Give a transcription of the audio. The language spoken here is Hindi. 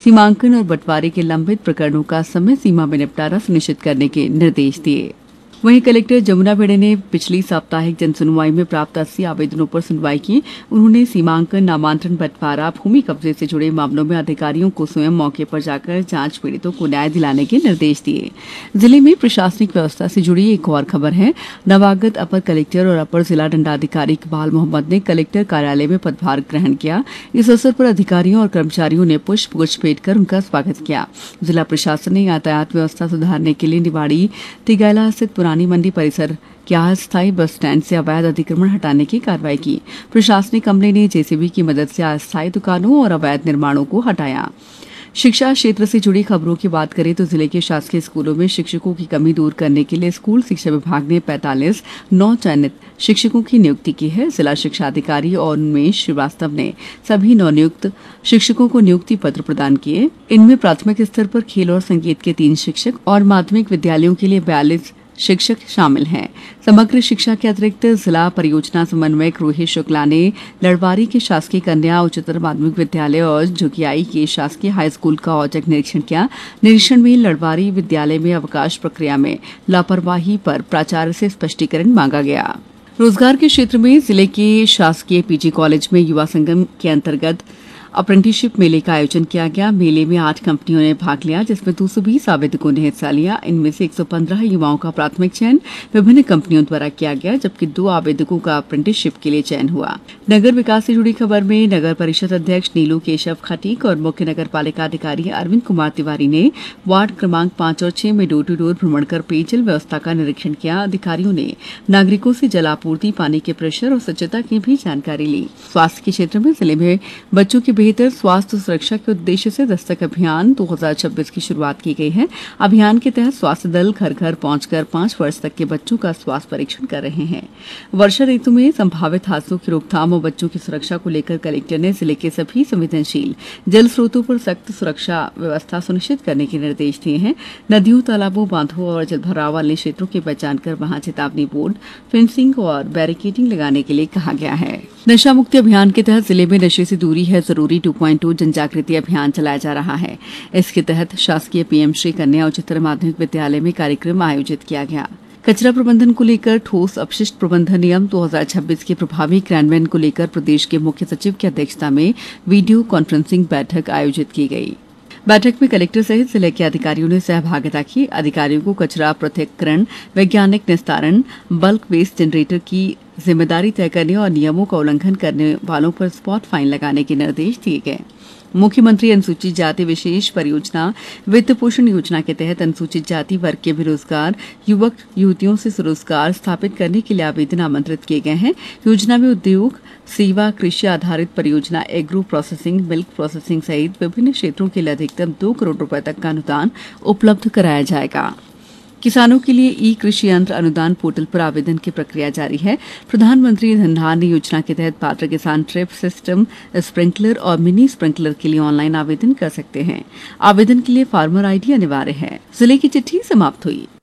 सीमांकन और बंटवारे के लंबित प्रकरणों का समय सीमा में निपटारा सुनिश्चित करने के निर्देश दिए। वहीं कलेक्टर जमुना बेड़े ने पिछली साप्ताहिक जनसुनवाई में प्राप्त 80 आवेदनों पर सुनवाई की। उन्होंने सीमांकन, नामांतरण, बंटवारा, भूमि कब्जे से जुड़े मामलों में अधिकारियों को स्वयं मौके पर जाकर जांच पीड़ितों को न्याय दिलाने के निर्देश दिए। जिले में प्रशासनिक व्यवस्था से जुड़ी एक और खबर है। नवागत अपर कलेक्टर और अपर जिला दंडाधिकारी इकबाल मोहम्मद ने कलेक्टर कार्यालय में पदभार ग्रहण किया। इस अवसर पर अधिकारियों और कर्मचारियों ने पुष्प गुच्छ भेंट कर उनका स्वागत किया। जिला प्रशासन ने यातायात व्यवस्था सुधारने के लिए निवाड़ी तिगैला स्थित पुरानी मंडी परिसर के अस्थायी बस स्टैंड से अवैध अतिक्रमण हटाने की कार्रवाई की। प्रशासनिक अमले ने जेसीबी की मदद से अस्थायी दुकानों और अवैध निर्माणों को हटाया। शिक्षा क्षेत्र से जुड़ी खबरों की बात करें तो जिले के शासकीय स्कूलों में शिक्षकों की कमी दूर करने के लिए स्कूल शिक्षा विभाग ने 45 नौ चयनित शिक्षकों की नियुक्ति की है। जिला शिक्षा अधिकारी और उन्मेष श्रीवास्तव ने सभी नवनियुक्त शिक्षकों को नियुक्ति पत्र प्रदान किए। इनमें प्राथमिक स्तर पर खेल और संगीत के 3 शिक्षक और माध्यमिक विद्यालयों के लिए 42 शिक्षक शामिल हैं। समग्र शिक्षा के अतिरिक्त जिला परियोजना समन्वयक रोहित शुक्ला ने लड़वारी के शासकीय कन्या उच्चतर माध्यमिक विद्यालय और झुकियाई के शासकीय हाई स्कूल का औचक निरीक्षण किया। निरीक्षण में लड़वारी विद्यालय में अवकाश प्रक्रिया में लापरवाही पर प्राचार्य से स्पष्टीकरण मांगा गया। रोजगार के क्षेत्र में जिले के शासकीय पीजी कॉलेज में युवा संगम के अंतर्गत अप्रेंटिसशिप मेले का आयोजन किया गया। मेले में 8 कंपनियों ने भाग लिया, जिसमें 220 आवेदकों ने हिस्सा लिया। इनमें से 115 युवाओं का प्राथमिक चयन विभिन्न कंपनियों द्वारा किया गया, जबकि 2 आवेदकों का अप्रेंटिसशिप के लिए चयन हुआ। नगर विकास से जुड़ी खबर में नगर परिषद अध्यक्ष नीलू केशव खटीक और मुख्य नगर पालिका अधिकारी अरविंद कुमार तिवारी ने वार्ड क्रमांक 5 और 6 में डोर टू डोर भ्रमण कर पेयजल व्यवस्था का निरीक्षण किया। अधिकारियों ने नागरिकों से जल आपूर्ति, पानी के प्रेशर और स्वच्छता की भी जानकारी ली। स्वास्थ्य के क्षेत्र में जिले में बच्चों की बेहतर स्वास्थ्य सुरक्षा के उद्देश्य से दस्तक अभियान 2026 की शुरुआत की गई है। अभियान के तहत स्वास्थ्य दल घर घर पहुंचकर 5 वर्ष तक के बच्चों का स्वास्थ्य परीक्षण कर रहे हैं। वर्षा ऋतु में संभावित हादसों की रोकथाम और बच्चों की सुरक्षा को लेकर कलेक्टर ने जिले के सभी संवेदनशील जल स्रोतों पर सख्त सुरक्षा व्यवस्था सुनिश्चित करने के निर्देश दिए हैं। नदियों, तालाबों, बांधों और जलभराव वाले क्षेत्रों की पहचान कर वहां चेतावनी बोर्ड, फेंसिंग और बैरिकेडिंग लगाने के लिए कहा गया है। नशा मुक्ति अभियान के तहत जिले में नशे से दूरी है जरूरी 2.2 जन जागृति अभियान चलाया जा रहा है। इसके तहत शासकीय पीएम श्री कन्या उच्चतर माध्यमिक विद्यालय में कार्यक्रम आयोजित किया गया। कचरा प्रबंधन को लेकर ठोस अपशिष्ट प्रबंधन नियम 2026 के प्रभावी क्रियान्वयन को लेकर प्रदेश के मुख्य सचिव की अध्यक्षता में वीडियो कॉन्फ्रेंसिंग बैठक आयोजित की गई। बैठक में कलेक्टर सहित जिले के अधिकारियों ने सहभागिता की। अधिकारियों को कचरा पृथक्करण, वैज्ञानिक निस्तारण, बल्क वेस्ट जनरेटर की जिम्मेदारी तय करने और नियमों का उल्लंघन करने वालों पर स्पॉट फाइन लगाने के निर्देश दिए गए। मुख्यमंत्री अनुसूचित जाति विशेष परियोजना वित्त पोषण योजना के तहत अनुसूचित जाति वर्ग के बेरोजगार युवक युवतियों से स्वरोजगार स्थापित करने के लिए आवेदन आमंत्रित किए गए हैं। योजना में उद्योग, सेवा, कृषि आधारित परियोजना, एग्रो प्रोसेसिंग, मिल्क प्रोसेसिंग सहित विभिन्न क्षेत्रों के लिए अधिकतम 2 करोड़ रुपए तक का अनुदान उपलब्ध कराया जाएगा। किसानों के लिए ई कृषि यंत्र अनुदान पोर्टल पर आवेदन की प्रक्रिया जारी है। प्रधानमंत्री धन योजना के तहत पात्र किसान ट्रिप सिस्टम, स्प्रिंकलर और मिनी स्प्रिंकलर के लिए ऑनलाइन आवेदन कर सकते हैं। आवेदन के लिए फार्मर आईडी अनिवार्य है। जिले की चिट्ठी समाप्त हुई।